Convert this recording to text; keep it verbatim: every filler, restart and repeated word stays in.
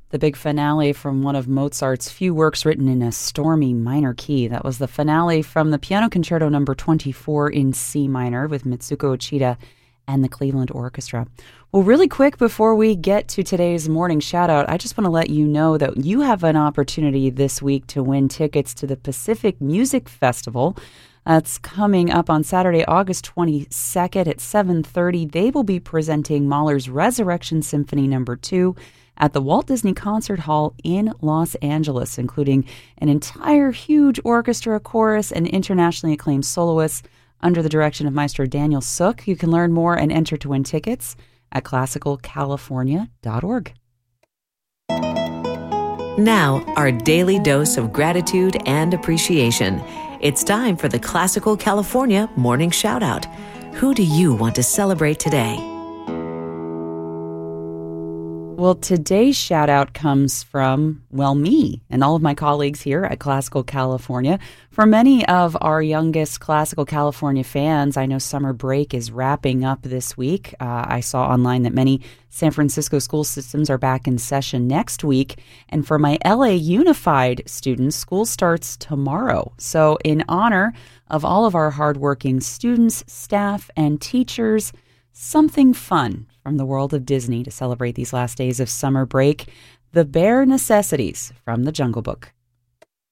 the big finale from one of Mozart's few works written in a stormy minor key. That was the finale from the Piano Concerto number twenty-four in C minor with Mitsuko Uchida and the Cleveland Orchestra. Well, really quick before we get to today's morning shout-out, I just want to let you know that you have an opportunity this week to win tickets to the Pacific Music Festival. That's coming up on Saturday, August twenty-second at seven thirty. They will be presenting Mahler's Resurrection Symphony number two at the Walt Disney Concert Hall in Los Angeles, including an entire huge orchestra, chorus, and internationally acclaimed soloists under the direction of Maestro Daniel Suk. You can learn more and enter to win tickets at classical california dot org. Now, our daily dose of gratitude and appreciation. It's time for the Classical California Morning Shoutout. Who do you want to celebrate today? Well, today's shout out comes from, well, me and all of my colleagues here at Classical California. For many of our youngest Classical California fans, I know summer break is wrapping up this week. Uh, I saw online that many San Francisco school systems are back in session next week. And for my L A Unified students, school starts tomorrow. So in honor of all of our hardworking students, staff, and teachers, something fun from the world of Disney to celebrate these last days of summer break. The Bare Necessities from The Jungle Book.